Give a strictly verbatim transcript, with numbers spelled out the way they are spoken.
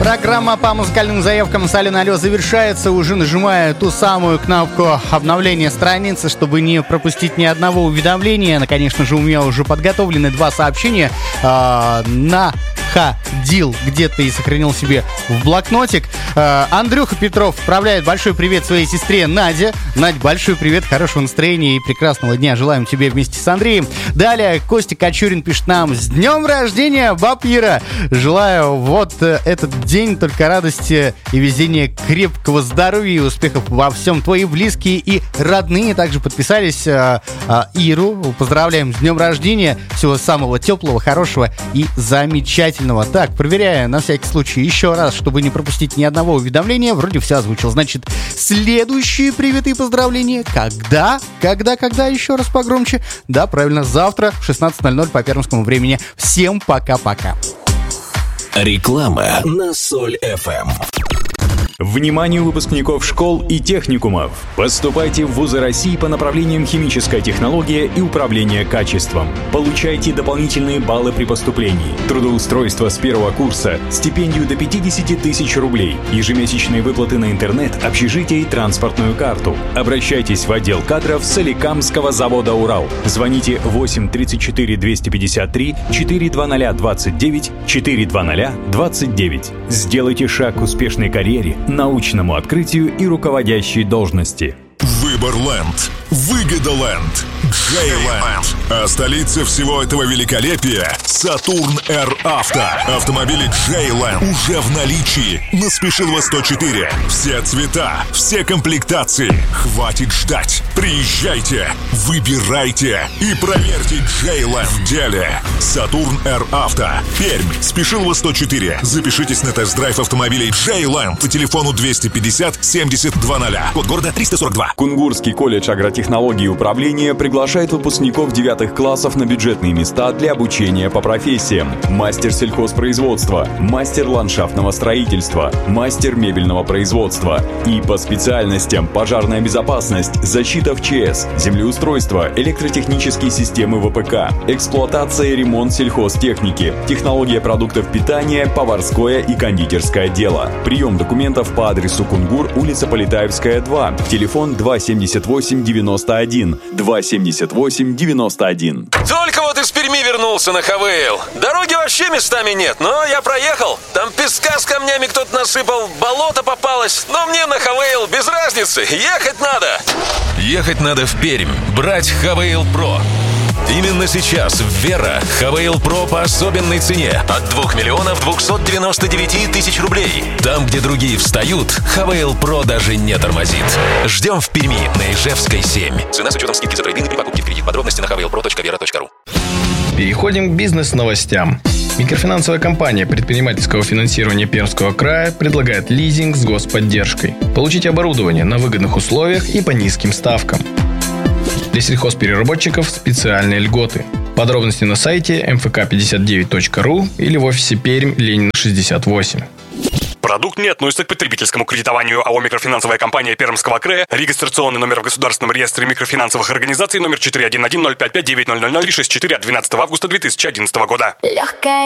Программа по музыкальным заявкам с Алена Алло завершается. Уже нажимаю ту самую кнопку обновления страницы, чтобы не пропустить ни одного уведомления. Ну, конечно же, у меня уже подготовлены два сообщения. Э, находил где-то и сохранил себе в блокнотик. Э, Андрюха Петров отправляет большой привет своей сестре Наде. Надь, большой привет, хорошего настроения и прекрасного дня желаем тебе вместе с Андреем. Далее Костя Кочурин пишет нам: с днем рождения, баб Ира! Желаю вот э, этот день только радости и везения, крепкого здоровья и успехов во всем. Твои близкие и родные также подписались. э, э, Иру поздравляем с днем рождения. Всего самого теплого, хорошего и замечательного. Так, проверяя на всякий случай еще раз, чтобы не пропустить ни одного уведомления. Вроде все озвучил. Значит, следующие приветы и поздравления. Когда? Когда? Когда? Еще раз погромче. Да, правильно, завтра в шестнадцать ноль ноль по пермскому времени. Всем пока-пока. Реклама на Соль эф эм. Вниманию выпускников школ и техникумов! Поступайте в вузы России по направлениям химическая технология и управление качеством. Получайте дополнительные баллы при поступлении, трудоустройство с первого курса, стипендию до пятьдесят тысяч рублей, ежемесячные выплаты на интернет, общежитие и транспортную карту. Обращайтесь в отдел кадров Соликамского завода «Урал». Звоните восемь тридцать четыре двести пятьдесят три четыреста двадцать двадцать девять четыреста двадцать двадцать девять. Сделайте шаг к успешной карьере, научному открытию и руководящей должности. Выборленд, Выгодоленд, Джейленд. А столица всего этого великолепия — Сатурн Р Авто. Автомобили Джейленд уже в наличии на Спешилова сто четыре. Все цвета, все комплектации. Хватит ждать. Приезжайте, выбирайте и проверьте Джейленд в деле. Сатурн Р Авто. Пермь, Спешилова сто четыре. Запишитесь на тест-драйв автомобилей Джейленд по телефону двести пятьдесят семьдесят двадцать. Код города триста сорок два. Кунгурский колледж агротехнологий и управления приглашает выпускников девятых классов на бюджетные места для обучения по профессиям: мастер сельхозпроизводства, мастер ландшафтного строительства, мастер мебельного производства. И по специальностям: пожарная безопасность, защита в ЧС, землеустройство, электротехнические системы вэ пэ ка, эксплуатация и ремонт сельхозтехники, технология продуктов питания, поварское и кондитерское дело. Прием документов по адресу Кунгур, улица Полетаевская, два. Телефон два семьдесят восемь девяносто один. два семьдесят восемь девяносто один. Только вот из Перми вернулся на ХВЛ. Дороги вообще местами нет, но я проехал. Там песка с камнями кто-то насыпал, болото попалось. Но мне на ХВЛ без разницы, ехать надо. Ехать надо в Пермь, брать ХВЛ Про. Именно сейчас в Вера ХВЛ Про по особенной цене от двух миллионов двухсот девяноста девяти тысяч рублей. Там, где другие встают, ХВЛ Про даже не тормозит. Ждем в Перми на Ижевской семь. Цена с учетом скидки за трейдинг при покупке в кредит. Подробности на хавейл про точка вера точка ру. Переходим к бизнес-новостям. Микрофинансовая компания предпринимательского финансирования Пермского края предлагает лизинг с господдержкой. Получите оборудование на выгодных условиях и по низким ставкам. Для сельхозпереработчиков специальные льготы. Подробности на сайте эм эф ка пятьдесят девять точка ру или в офисе Пермь, Ленина шестьдесят восемь. Продукт не относится к потребительскому кредитованию. АО «Микрофинансовая компания Пермского края». Регистрационный номер в Государственном реестре микрофинансовых организаций номер четыре один один ноль пять пять девять ноль ноль ноль шесть четыре от двенадцатого августа две тысячи одиннадцатого года. Легкая